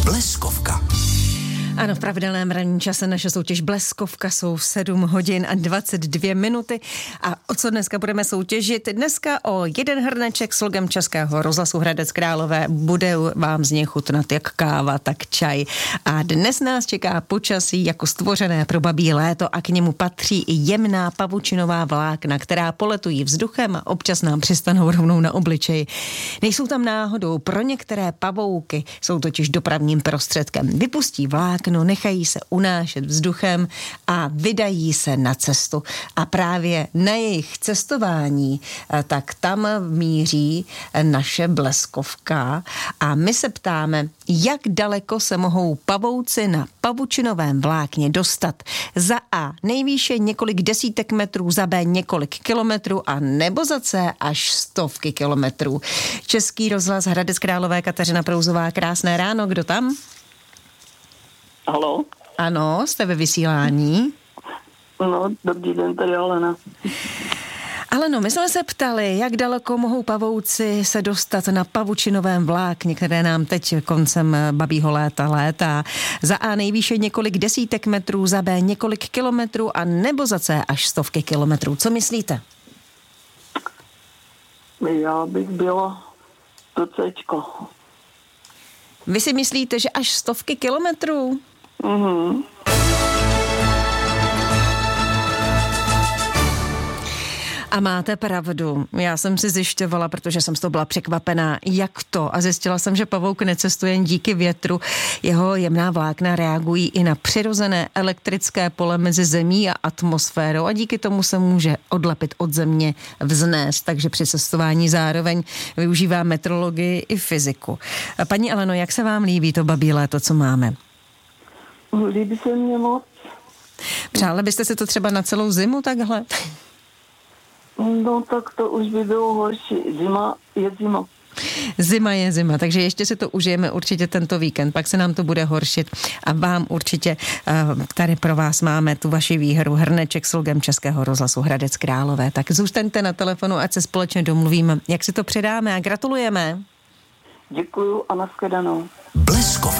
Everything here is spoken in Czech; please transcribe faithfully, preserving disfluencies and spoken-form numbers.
Bleskovka. Ano, v pravidelném ranním čase naše soutěž Bleskovka jsou sedm hodin a dvacet dvě minuty. A o co dneska budeme soutěžit? Dneska o jeden hrneček s logem Českého rozhlasu Hradec Králové. Bude vám z něj chutnat jak káva, tak čaj. A dnes nás čeká počasí jako stvořené pro babí léto a k němu patří i jemná pavučinová vlákna, která poletují vzduchem a občas nám přistanou rovnou na obličeji. Nejsou tam náhodou, pro některé pavouky jsou totiž dopravním prostředkem. Vypustí vlákna, no, nechají se unášet vzduchem a vydají se na cestu. A právě na jejich cestování, tak tam míří naše Bleskovka a my se ptáme, jak daleko se mohou pavouci na pavučinovém vlákně dostat. Za A nejvýše několik desítek metrů, za B několik kilometrů a nebo za C až stovky kilometrů. Český rozhlas Hradec Králové, Kateřina Prouzová, krásné ráno, kdo tam? Haló? Ano, jste ve vysílání. No, dobrý den, tady Alena. Aleno, my jsme se ptali, jak daleko mohou pavouci se dostat na pavučinovém vlákně, které nám teď koncem babího léta létá. Za A nejvýše několik desítek metrů, za B několik kilometrů a nebo za C až stovky kilometrů. Co myslíte? Já bych byla to Cčko. Vy si myslíte, že až stovky kilometrů? Mhm. A máte pravdu. Já jsem si zjišťovala, protože jsem z toho byla překvapená, jak to. A zjistila jsem, že pavouk necestuje jen díky větru. Jeho jemná vlákna reagují i na přirozené elektrické pole mezi zemí a atmosférou a díky tomu se může odlepit od země, vznést. Takže při cestování zároveň využívá meteorologii i fyziku. Paní Aleno, jak se vám líbí to babí léto, co máme? Líbí se mně moc. Přála byste si to třeba na celou zimu takhle? No tak to už by bylo horší. Zima je zima. Zima je zima, takže ještě si to užijeme určitě tento víkend, pak se nám to bude horšit a vám určitě tady pro vás máme tu vaši výhru hrneček s logem Českého rozhlasu Hradec Králové. Tak zůstaňte na telefonu, ať se společně domluvíme, jak si to předáme a gratulujeme. Děkuju a nashledanou. Bleskov.